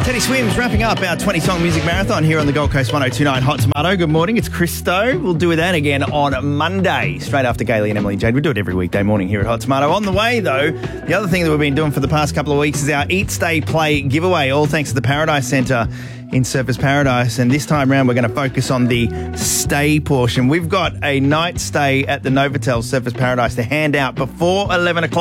Teddy Swims wrapping up our 20-song music marathon here on the Gold Coast 102.9 Hot Tomato. Good morning, it's Christo. We'll do that again on Monday, straight after Gailey and Emily Jade. We do it every weekday morning here at Hot Tomato. On the way, though, the other thing that we've been doing for the past couple of weeks is our Eat, Stay, Play giveaway, all thanks to the Paradise Centre in Surfers Paradise. And this time around, we're going to focus on the stay portion. We've got a night stay at the Novotel Surfers Paradise to hand out before 11 o'clock.